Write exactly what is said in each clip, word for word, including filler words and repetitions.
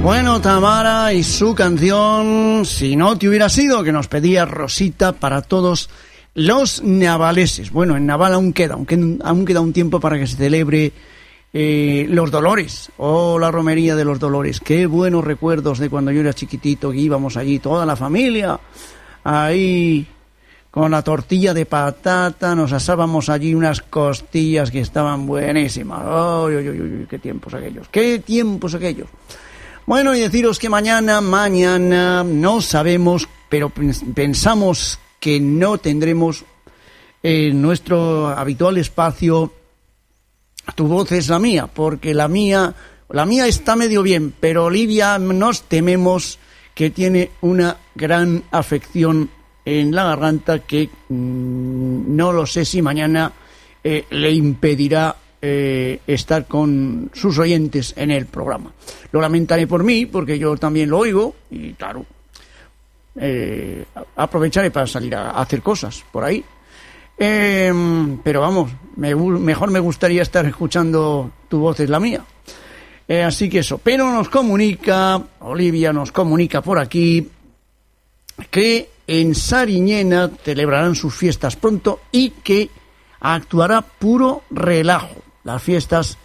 Bueno, Tamara y su canción Si no te hubiera sido, que nos pedía Rosita para todos los navaleses. Bueno, en Naval aún queda, aún queda, aún queda un tiempo para que se celebre eh, los Dolores, o oh, la romería de los Dolores. Qué buenos recuerdos de cuando yo era chiquitito, que íbamos allí, toda la familia, ahí con la tortilla de patata, nos asábamos allí unas costillas que estaban buenísimas. ¡Ay, ay, ay, ay! ¡Qué tiempos aquellos! ¡Qué tiempos aquellos! Bueno, y deciros que mañana, mañana, no sabemos, pero pensamos que no tendremos en nuestro habitual espacio Tu voz es la mía, porque la mía, la mía está medio bien, pero Olivia nos tememos que tiene una gran afección en la garganta que mmm, no lo sé si mañana eh, le impedirá Eh, estar con sus oyentes en el programa. Lo lamentaré por mí, porque yo también lo oigo, y claro, eh, aprovecharé para salir a, a hacer cosas por ahí. Eh, pero vamos, me, mejor me gustaría estar escuchando Tu voz es la mía. Eh, así que eso. Pero nos comunica, Olivia nos comunica por aquí, que en Sariñena celebrarán sus fiestas pronto y que actuará Puro Relajo. Las fiestas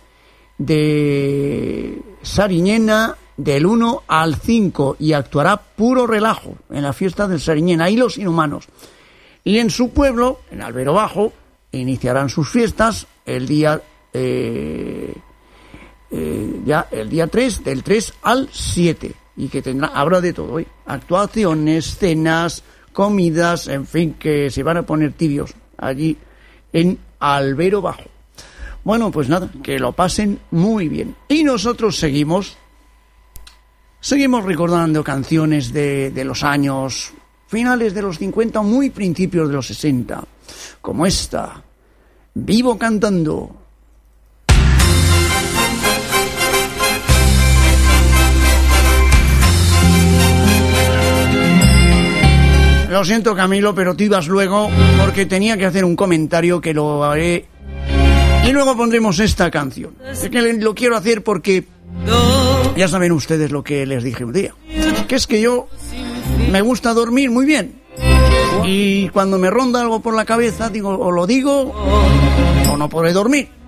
de Sariñena del uno al cinco, y actuará Puro Relajo en la fiesta del Sariñena y los Inhumanos. Y en su pueblo, en Albero Bajo, iniciarán sus fiestas el día eh, eh, ya el día tres, del tres al siete, y que tendrá, habrá de todo, ¿eh? Actuaciones, cenas, comidas, en fin, que se van a poner tibios allí en Albero Bajo. Bueno, pues nada, que lo pasen muy bien. Y nosotros seguimos, seguimos recordando canciones de, de los años finales de los cincuenta, muy principios de los sesenta, como esta, Vivo cantando. Lo siento, Camilo, pero tú ibas luego porque tenía que hacer un comentario que lo haré y luego pondremos esta canción. Es que lo quiero hacer porque ya saben ustedes lo que les dije un día, que es que yo me gusta dormir muy bien, y cuando me ronda algo por la cabeza digo, o lo digo o no podré dormir.